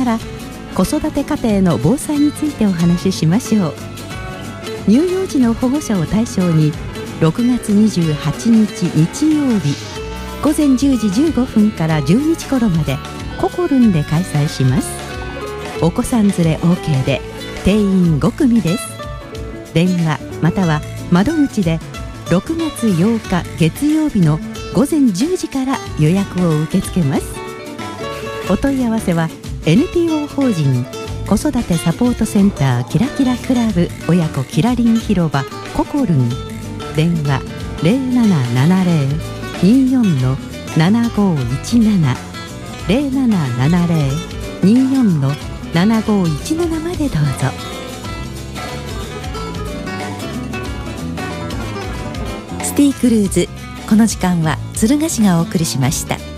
がら子育て家庭の防災についてお話ししましょう。乳幼児の保護者を対象に6月28日日曜日午前10時15分から12時頃までココルンで開催します。お子さん連れ OK で定員5組です。電話または窓口で6月8日月曜日の午前10時から予約を受け付けます。お問い合わせは NPO 法人子育てサポートセンターキラキラクラブ親子キラリン広場ココルン、電話 0770-24-7517 0770-24-7517までどうぞ。 シティクルーズ、この時間は敦賀市がお送りしました。